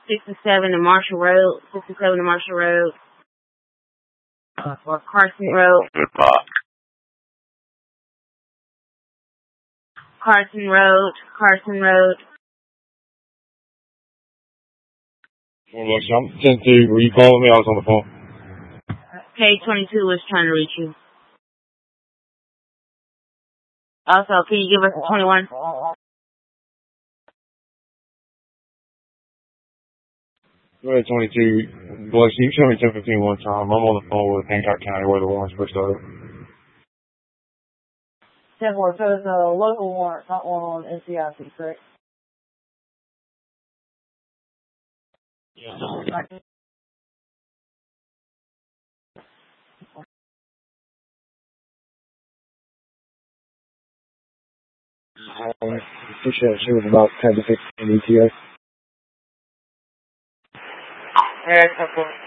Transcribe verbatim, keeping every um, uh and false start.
sixty-seven to Marshall Road, sixty-seven to Marshall Road, uh, or Carson Road. Carson Road, Carson Road. I'm ten two. Were you calling me? I was on the phone. K twenty-two was trying to reach you. Also, can you give us a twenty-one? Go ahead, twenty-two. Bless you. You show me ten fifteen one time. I'm on the phone with Hancock County where the warrant's supposed to go. ten four, so it's a local warrant, not one on N C I C, correct? Yeah. I appreciate she was about ten to fifteen E T S. Alright,